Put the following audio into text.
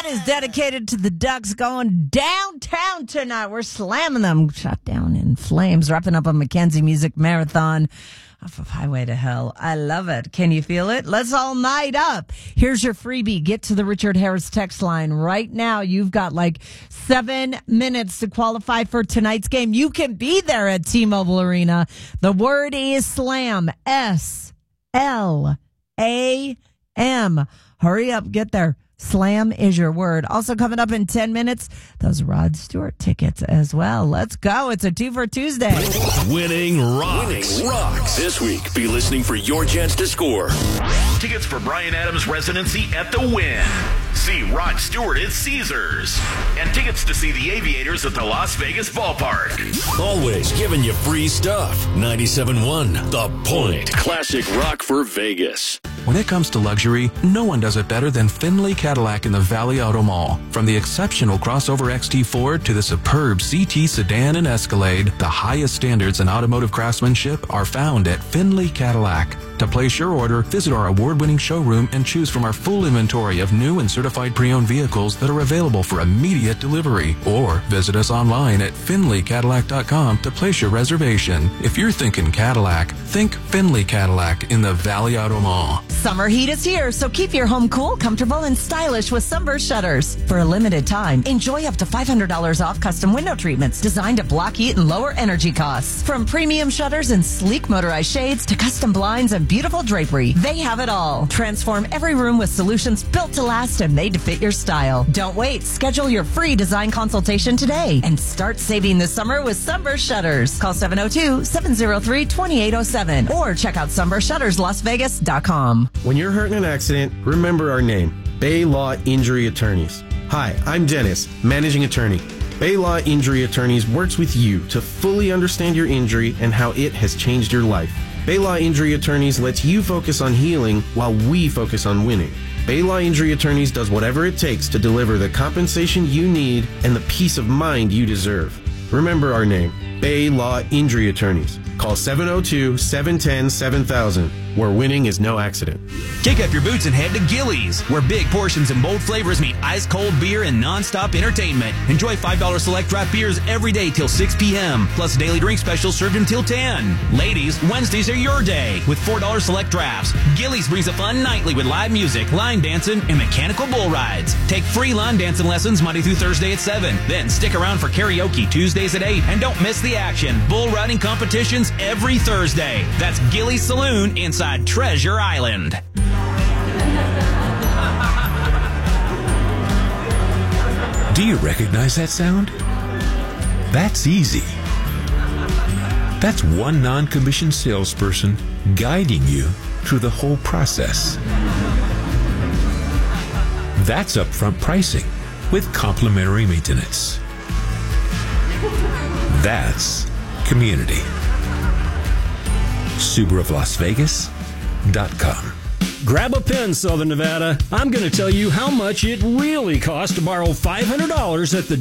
That is dedicated to the Ducks going downtown tonight. We're slamming them. Shot down in flames. Wrapping up a Mackenzie Music Marathon off of Highway to Hell. I love it. Can you feel it? Let's all night up. Here's your freebie. Get to the Richard Harris text line right now. You've got like 7 minutes to qualify for tonight's game. You can be there at T-Mobile Arena. The word is SLAM. S-L-A-M. Hurry up. Get there. Slam is your word. Also coming up in 10 minutes, those Rod Stewart tickets as well. Let's go. It's a 2 for Tuesday. Winning rocks. Winning rocks. This week, be listening for your chance to score. Tickets for Bryan Adams' residency at the Wynn. See Rod Stewart at Caesars. And tickets to see the Aviators at the Las Vegas Ballpark. Always giving you free stuff. 97.1 The Point. Classic rock for Vegas. When it comes to luxury, no one does it better than Findlay Cadillac in the Valley Auto Mall. From the exceptional crossover XT4 to the superb CT sedan and Escalade, the highest standards in automotive craftsmanship are found at Findlay Cadillac. To place your order, visit our award-winning showroom and choose from our full inventory of new and certified pre-owned vehicles that are available for immediate delivery. Or visit us online at FindlayCadillac.com to place your reservation. If you're thinking Cadillac, think Findlay Cadillac in the Valley Auto Mall. Summer heat is here, so keep your home cool, comfortable, and stylish with Sunburst Shutters. For a limited time, enjoy up to $500 off custom window treatments designed to block heat and lower energy costs. From premium shutters and sleek motorized shades to custom blinds and beautiful drapery, they have it all. Transform every room with solutions built to last and made to fit your style. Don't wait. Schedule your free design consultation today and start saving this summer with Sunburst Shutters. Call 702-703-2807 or check out sunburstshutterslasvegas.com. When you're hurt in an accident, remember our name, Bay Law Injury Attorneys. Hi, I'm Dennis, Managing Attorney. Bay Law Injury Attorneys works with you to fully understand your injury and how it has changed your life. Bay Law Injury Attorneys lets you focus on healing while we focus on winning. Bay Law Injury Attorneys does whatever it takes to deliver the compensation you need and the peace of mind you deserve. Remember our name, Bay Law Injury Attorneys. Call 702-710-7000, where winning is no accident. Kick up your boots and head to Gillies, where big portions and bold flavors meet ice-cold beer and non-stop entertainment. Enjoy $5 select draft beers every day till 6 p.m., plus daily drink specials served until 10. Ladies, Wednesdays are your day with $4 select drafts. Gillies brings a fun nightly with live music, line dancing, and mechanical bull rides. Take free line dancing lessons Monday through Thursday at 7. Then stick around for karaoke Tuesdays at 8. And don't miss the action. Bull riding competitions every Thursday. That's Gillies Saloon inside Treasure Island. Do you recognize that sound? That's easy. That's one non-commissioned salesperson guiding you through the whole process. That's upfront pricing with complimentary maintenance. That's community. SubaruofLasVegas.com. Grab a pen, Southern Nevada. I'm going to tell you how much it really costs to borrow $500 at the